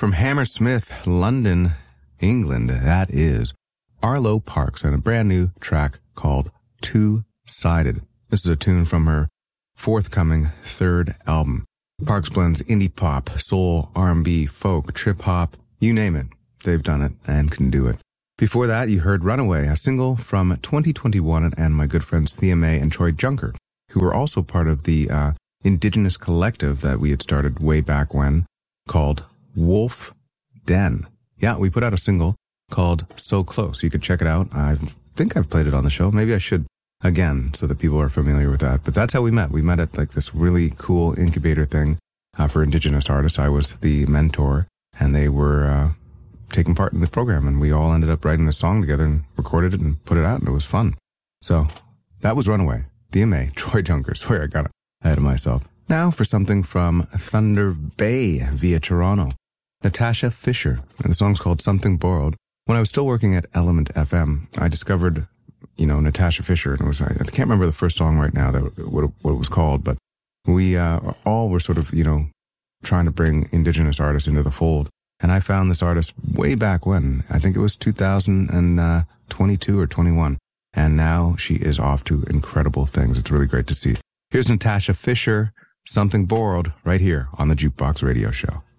From Hammersmith, London, England, that is Arlo Parks and a brand new track called Two-Sided. This is a tune from her forthcoming third album. Parks blends indie pop, soul, R&B, folk, trip hop, you name it. They've done it and can do it. Before that, you heard Runaway, a single from 2021 and my good friends Thea May and Troy Junker, who were also part of the Indigenous collective that we had started way back when called Wolf Den. Yeah, we put out a single called So Close. You could check it out. I think I've played it on the show. Maybe I should again so that people are familiar with that. But that's how we met. We met at like this really cool incubator thing for Indigenous artists. I was the mentor and they were taking part in the program, and we all ended up writing the song together and recorded it and put it out, and it was fun. So that was Runaway. DMA, Troy Junker. Sorry, I got ahead of myself. Now for something from Thunder Bay via Toronto. Natasha Fisher, and the song's called Something Borrowed. When I was still working at Element FM, I discovered, Natasha Fisher, and I can't remember the first song right now what it was called, but we all were sort of, trying to bring Indigenous artists into the fold. And I found this artist way back when. I think it was 2022 or 21. And now she is off to incredible things. It's really great to see. Here's Natasha Fisher, Something Borrowed, right here on the Jukebox Radio Show.